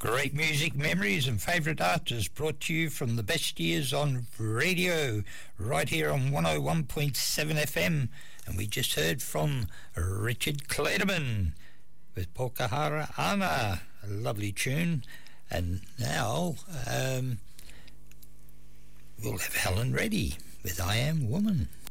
Great music, memories and favourite artists brought to you from the best years on radio, right here on 101.7 FM. And we just heard from Richard Clayderman with Pokahara Ana, a lovely tune. And now we'll have Helen Reddy with I Am Woman.